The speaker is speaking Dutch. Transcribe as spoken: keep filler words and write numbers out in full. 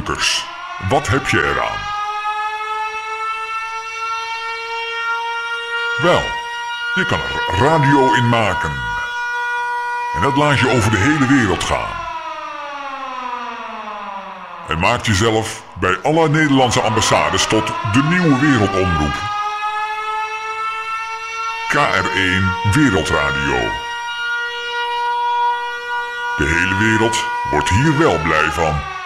Lunkers, wat heb je eraan? Wel, je kan er radio in maken. En dat laat je over de hele wereld gaan. En maak jezelf bij alle Nederlandse ambassades tot de nieuwe wereldomroep. K R één Wereldradio. De hele wereld wordt hier wel blij van.